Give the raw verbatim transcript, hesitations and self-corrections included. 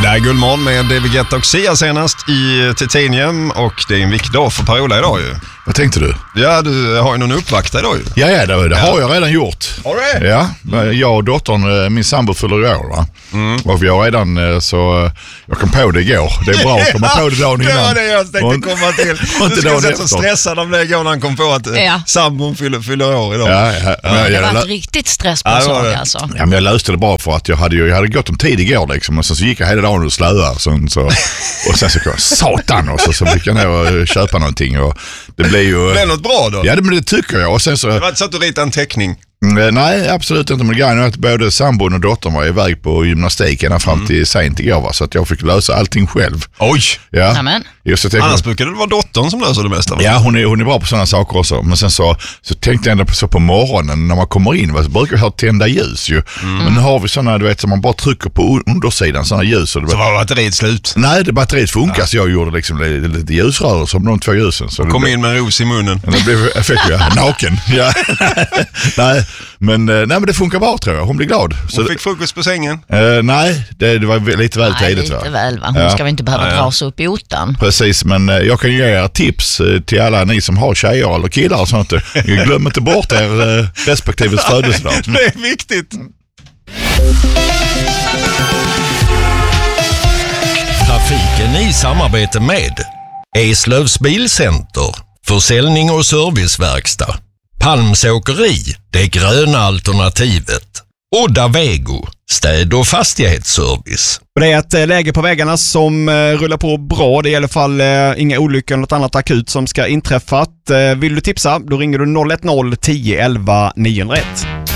Det är Guldmorgon med David Guetta och Sia senast i Titanium, och det är en viktig dag för Per-Ola idag ju. Vad tänkte du? Ja, du har ju någon uppvaktare idag ju. Ja, ja det, det ja. har jag redan gjort. Har du det? Ja, jag och dottern, min sambo fyller år va? Mm. Och vi har redan, så jag kom på det igår. Det är bra att komma på det dagen innan. Det var det jag tänkte och, komma till. Du ska se så stressad om det igår när han kom på att ja. sambon fyller, fyller år idag. Ja, ja, ja. Men det var ett riktigt stress på ja, sak alltså. Ja, men jag löste det bara för att jag hade, jag hade gått om tid igår liksom, och så, så gick jag hela dagen och slöar så, så, och sen så kom jag, satan, och så, så fick jag ner och köpa någonting, och det blev ju... Det är något bra då? Ja, det, men det tycker jag. Och sen så... Det var inte så att du ritade en teckning? Mm, nej, absolut inte. Men grejen är att både sambon och dottern var iväg på gymnastik ända fram till mm. sent igår, va? Så att jag fick lösa allting själv. Oj! Ja. Amen. Just så tänkte, annars brukar det vara dottern som löser det mesta, va? Ja, hon är, hon är bra på sådana saker också. Men sen så, så tänkte jag ändå på, så på morgonen när man kommer in, va, så brukar jag ha tända ljus ju. Mm. Men nu har vi sådana, du vet, som man bara trycker på undersidan, sådana ljus. Och det så var batteriet slut? Nej, det batteriet funkar, ja. Så jag gjorde liksom lite, lite ljusrör som de två ljusen. Så kom det, in med en ros i munnen. Det blev effekt, ja. Naken. Ja. Nej, men, nej, men det funkar bra tror jag. Hon blir glad. Hon så, fick frukost på sängen? Uh, nej, det, det var lite väl nej, tidigt. Lite va? väl, va? Hon ja. ska väl inte behöva ja, ja. dra sig upp i otan. Precis, men uh, jag kan ge er tips uh, till alla ni som har tjejer eller killar och sånt. Glöm inte bort er uh, respektive födelsedag. Det är viktigt. Trafiken i samarbete med Eslövs Bilcenter, försäljning och serviceverkstad. Palms åkeri, det gröna alternativet. Odda Vego, städ- och fastighetsservice. Det är ett läge på vägarna som rullar på bra. Det är i alla fall inga olyckor eller något annat akut som ska inträffat. Vill du tipsa, då ringer du noll ett noll tio elva niohundraett.